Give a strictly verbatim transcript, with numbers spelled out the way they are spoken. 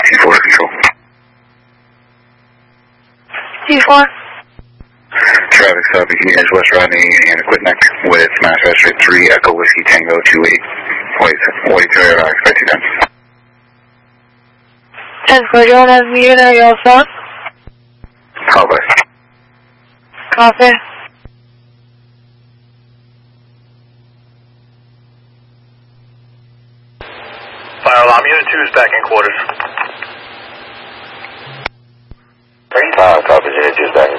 T four control. T four. Traffic stop engineers West Rodney and Equipment with Mass Street three Echo Whiskey Tango two eight. Wait, wait till I expect you then. ten four, do you want to have me in or you all set? Copy. Copy. Fire alarm unit two is back in quarters. Uh, copy, unit two is back in